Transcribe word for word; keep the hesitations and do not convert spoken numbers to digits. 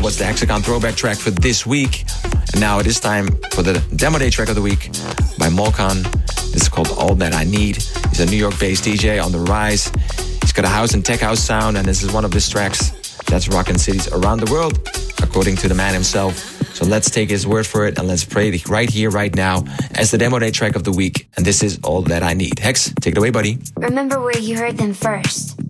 was the Hexagon throwback track for this week. And now it is time for the Demo Day track of the week by Molkan. This is called All That I Need. He's a New York-based D J on the rise. He's got a house and tech house sound, and this is one of his tracks that's rocking cities around the world, according to the man himself. So let's take his word for it and let's play it right here, right now, as the Demo Day track of the week. And this is All That I Need. Hex, take it away, buddy. Remember where you heard them first.